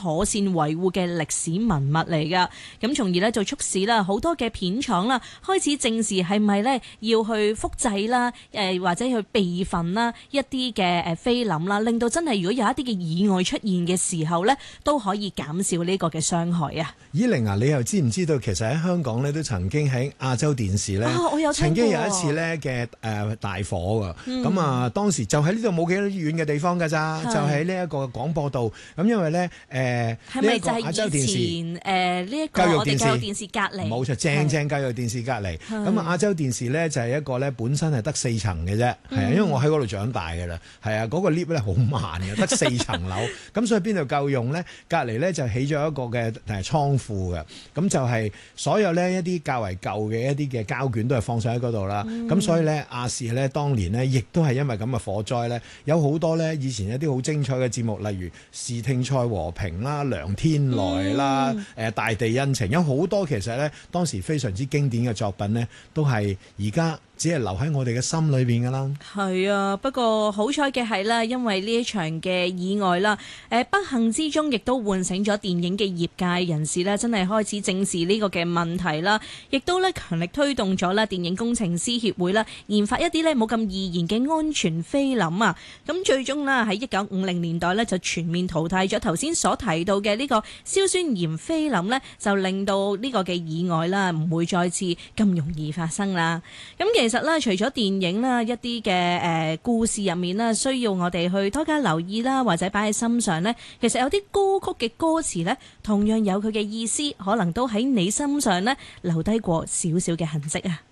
妥善維護嘅歷史文物嚟噶。咁從而咧就促使啦好多嘅片廠啦開始正視係咪咧要去複製啦，或者去備份啦一啲嘅菲林啦，令到真係如果有一啲嘅意外出現嘅時候咧，都可以減少呢個嘅傷害啊。 依玲啊，你又知唔知道其實喺香港咧都曾經喺亞洲電視咧，曾經有一次咧嘅大火噶。咁啊當時就喺呢度冇幾多遠嘅地方㗎咋，就喺呢一個廣播道。咁因為咧係咪就係亞洲電視呢一個我哋教育電視隔離？ 冇錯，正教育電視隔離。咁啊亞洲電視咧就係一個咧本身係得4層嘅啫，係啊，因為我喺嗰度長大㗎啦，係啊，嗰個 lift 咧好慢嘅，得4層樓，咁所以邊度夠用咧？隔離咧就起咗一個嘅倉庫嘅，咁就係所有咧一啲較為舊嘅一啲嘅膠卷都係放上喺嗰度啦。咁所以咧亞視咧當年咧亦都係因為咁嘅火災咧，有好多咧以前一啲好精彩嘅節目，例如視聽賽和平啦、梁天來啦、大地恩情，有好多其實咧當時非常之經典嘅作品咧，都係而家只係留喺我哋嘅心裏邊噶啦。 係啊，不過好彩嘅係啦，因為呢一場嘅意外啦，不幸之中亦都喚醒咗電影嘅業界人士咧，真係開始正視呢個嘅問題啦，亦都咧強力推動咗啦電影工程師協會啦，研發一啲咧冇咁易燃嘅安全菲林啊。咁最終啦喺1950年代咧就全面淘汰咗頭先所提到嘅呢個硝酸鹽菲林咧，就令到呢個嘅意外啦唔會再次咁容易發生啦。咁其實咧，除咗電影啦，一啲嘅故事入面啦，需要我哋去多加留意啦，或者擺喺心上呢。其實有啲歌曲嘅歌詞呢，同樣有佢嘅意思，可能都喺你心上呢留低過少少嘅痕跡啊。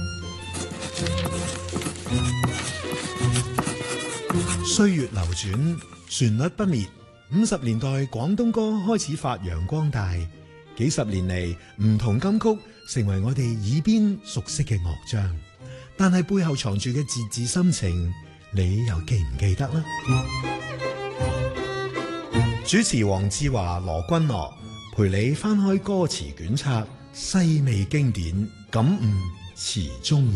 歲月流轉，旋律不滅。50年代廣東歌開始發揚光大，幾十年嚟唔同金曲成為我哋耳邊熟悉嘅樂章。但係背後藏住嘅字字心情，你又記唔記得呢？主持黃志華、羅君樂陪你翻開歌詞卷冊，細味經典，感悟詞中